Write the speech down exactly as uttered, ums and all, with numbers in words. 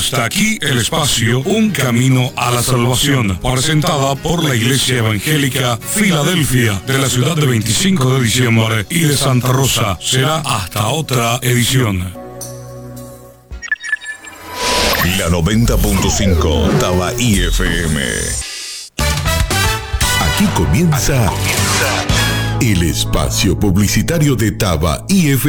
Hasta aquí el espacio Un Camino a la Salvación, presentada por la Iglesia Evangélica Filadelfia de la ciudad de veinticinco de diciembre y de Santa Rosa. Será hasta otra edición. La noventa punto cinco Tabaí F M. Aquí comienza el espacio publicitario de Tabaí F